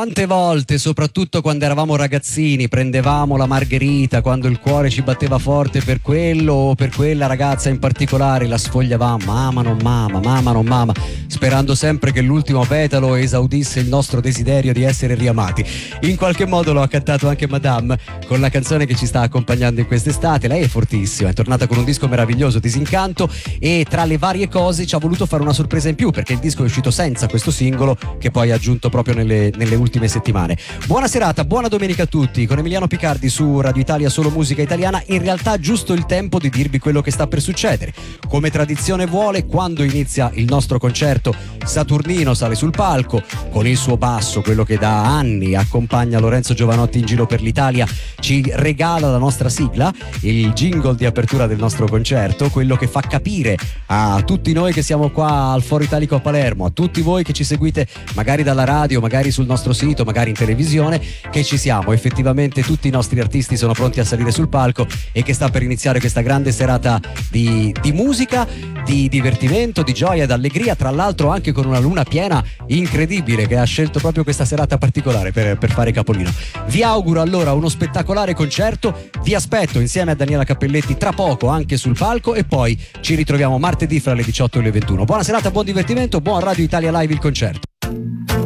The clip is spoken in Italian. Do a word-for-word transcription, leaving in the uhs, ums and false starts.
Quante volte, soprattutto quando eravamo ragazzini, prendevamo la margherita, quando il cuore ci batteva forte per quello o per quella ragazza in particolare, la sfogliavamo, mamma non mama, mamma non mama, sperando sempre che l'ultimo petalo esaudisse il nostro desiderio di essere riamati. In qualche modo lo ha cantato anche Madame con la canzone che ci sta accompagnando in quest'estate. Lei è fortissima, è tornata con un disco meraviglioso, Disincanto, e tra le varie cose ci ha voluto fare una sorpresa in più, perché il disco è uscito senza questo singolo che poi ha aggiunto proprio nelle, nelle ultime settimane. Buona serata, buona domenica a tutti con Emiliano Picardi su Radio Italia, solo musica italiana. In realtà giusto il tempo di dirvi quello che sta per succedere. Come tradizione vuole, quando inizia il nostro concerto, Saturnino sale sul palco con il suo basso, quello che da anni accompagna Lorenzo Giovanotti in giro per l'Italia, ci regala la nostra sigla, il jingle di apertura del nostro concerto, quello che fa capire a tutti noi che siamo qua al Foro Italico a Palermo, a tutti voi che ci seguite magari dalla radio, magari sul nostro sito, magari in televisione, che ci siamo. Effettivamente tutti i nostri artisti sono pronti a salire sul palco e che sta per iniziare questa grande serata di, di musica, di divertimento, di gioia ed allegria, tra l'altro anche con una luna piena incredibile che ha scelto proprio questa serata particolare per, per fare capolino. Vi auguro allora uno spettacolare concerto, vi aspetto insieme a Daniela Cappelletti tra poco anche sul palco e poi ci ritroviamo martedì fra le diciotto e le ventuno. Buona serata, buon divertimento, buon Radio Italia Live il concerto.